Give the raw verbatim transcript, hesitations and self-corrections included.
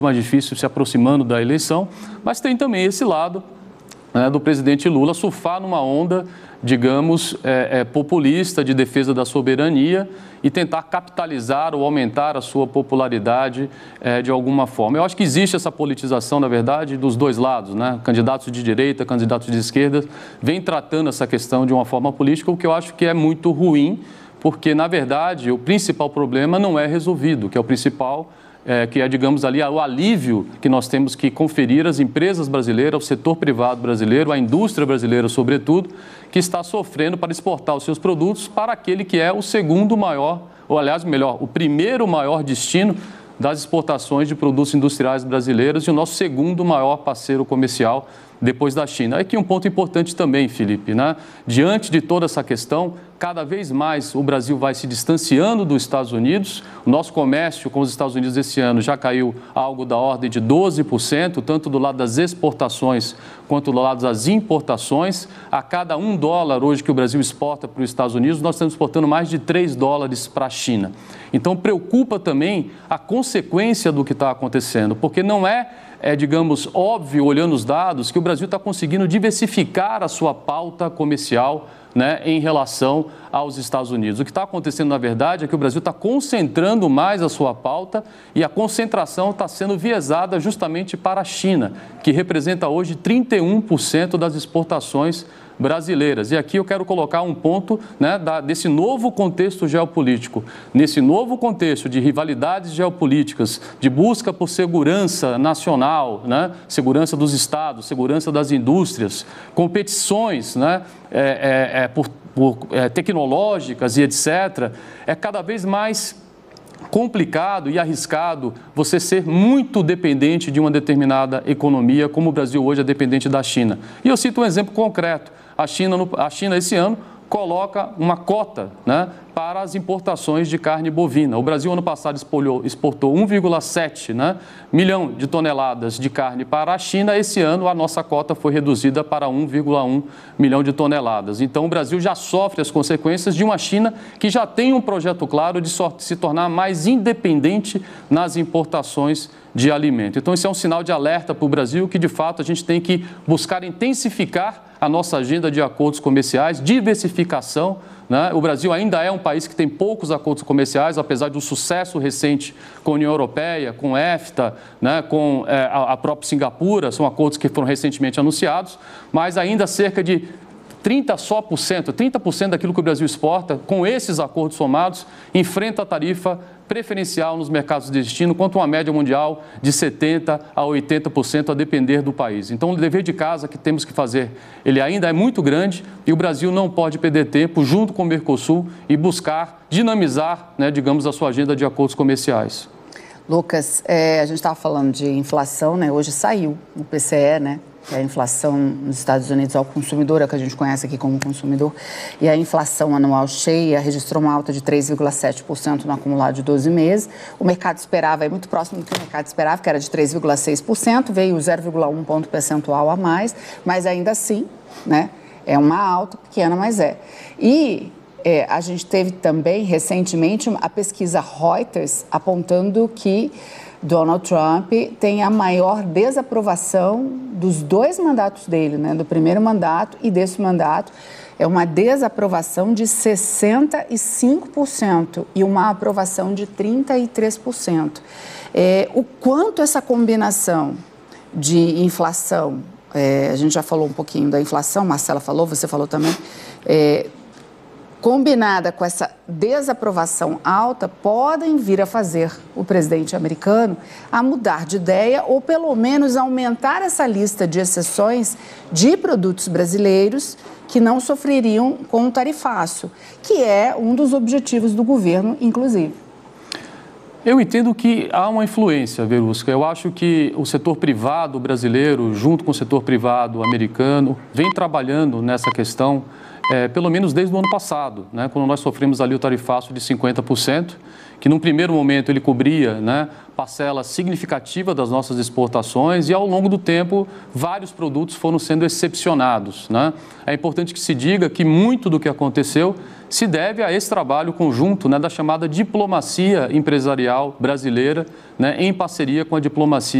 mais difícil se aproximando da eleição, mas tem também esse lado, né, do presidente Lula surfar numa onda, digamos, é, é, populista de defesa da soberania e tentar capitalizar ou aumentar a sua popularidade é, de alguma forma. Eu acho que existe essa politização, na verdade, dos dois lados, né? Candidatos de direita, candidatos de esquerda, vêm tratando essa questão de uma forma política, o que eu acho que é muito ruim, porque, na verdade, o principal problema não é resolvido, que é o principal... É, que é, digamos, ali o alívio que nós temos que conferir às empresas brasileiras, ao setor privado brasileiro, à indústria brasileira, sobretudo, que está sofrendo para exportar os seus produtos para aquele que é o segundo maior, ou aliás, melhor, o primeiro maior destino das exportações de produtos industriais brasileiros e o nosso segundo maior parceiro comercial depois da China. Aqui um ponto importante também, Felipe, né? Diante de toda essa questão, cada vez mais o Brasil vai se distanciando dos Estados Unidos. O nosso comércio com os Estados Unidos esse ano já caiu algo da ordem de doze por cento, tanto do lado das exportações quanto do lado das importações. A cada um dólar hoje que o Brasil exporta para os Estados Unidos, nós estamos exportando mais de três dólares para a China. Então, preocupa também a consequência do que está acontecendo, porque não é... É, digamos, óbvio, olhando os dados, que o Brasil está conseguindo diversificar a sua pauta comercial, né, em relação aos Estados Unidos. O que está acontecendo, na verdade, é que o Brasil está concentrando mais a sua pauta e a concentração está sendo viesada justamente para a China, que representa hoje trinta e um por cento das exportações brasileiras. E aqui eu quero colocar um ponto, né, da, desse novo contexto geopolítico. Nesse novo contexto de rivalidades geopolíticas, de busca por segurança nacional, né, segurança dos estados, segurança das indústrias, competições, né, é, é, é, por, por, é, tecnológicas e etcétera, é cada vez mais complicado e arriscado você ser muito dependente de uma determinada economia, como o Brasil hoje é dependente da China. E eu cito um exemplo concreto. A China, a China esse ano, coloca uma cota, né, para as importações de carne bovina. O Brasil, ano passado, exportou, exportou um vírgula sete, né, milhão de toneladas de carne para a China. Esse ano, a nossa cota foi reduzida para um vírgula um milhão de toneladas. Então, o Brasil já sofre as consequências de uma China que já tem um projeto claro de se tornar mais independente nas importações de alimento. Então, isso é um sinal de alerta para o Brasil que, de fato, a gente tem que buscar intensificar a nossa agenda de acordos comerciais, diversificação, né? O Brasil ainda é um país que tem poucos acordos comerciais, apesar do sucesso recente com a União Europeia, com a EFTA, né? com é, a, a própria Singapura, são acordos que foram recentemente anunciados, mas ainda cerca de trinta só por cento, trinta por cento daquilo que o Brasil exporta, com esses acordos somados, enfrenta a tarifa preferencial nos mercados de destino, quanto uma média mundial de setenta por cento a oitenta por cento a depender do país. Então, o dever de casa que temos que fazer, ele ainda é muito grande e o Brasil não pode perder tempo junto com o Mercosul e buscar dinamizar, né, digamos, a sua agenda de acordos comerciais. Lucas, é, a gente estava falando de inflação, né? Hoje saiu o P C E, né? Que é a inflação nos Estados Unidos ao consumidor, é o que a gente conhece aqui como consumidor, e a inflação anual cheia registrou uma alta de três vírgula sete por cento no acumulado de doze meses. O mercado esperava, é muito próximo do que o mercado esperava, que era de três vírgula seis por cento, veio zero vírgula um ponto percentual a mais, mas ainda assim, né, é uma alta pequena, mas é. E é, a gente teve também, recentemente, a pesquisa Reuters apontando que Donald Trump tem a maior desaprovação dos dois mandatos dele, né? Do primeiro mandato e desse mandato. É uma desaprovação de sessenta e cinco por cento e uma aprovação de trinta e três por cento. É, o quanto essa combinação de inflação, é, a gente já falou um pouquinho da inflação, Marcela falou, você falou também, é, combinada com essa desaprovação alta, podem vir a fazer o presidente americano a mudar de ideia ou, pelo menos, aumentar essa lista de exceções de produtos brasileiros que não sofreriam com o tarifaço, que é um dos objetivos do governo, inclusive. Eu entendo que há uma influência, Verusca. Eu acho que o setor privado brasileiro, junto com o setor privado americano, vem trabalhando nessa questão, é, pelo menos desde o ano passado, né, quando nós sofremos ali o tarifaço de cinquenta por cento, que num primeiro momento ele cobria, né, parcela significativa das nossas exportações e ao longo do tempo vários produtos foram sendo excepcionados, né? É importante que se diga que muito do que aconteceu se deve a esse trabalho conjunto, né, da chamada diplomacia empresarial brasileira, né, em parceria com a diplomacia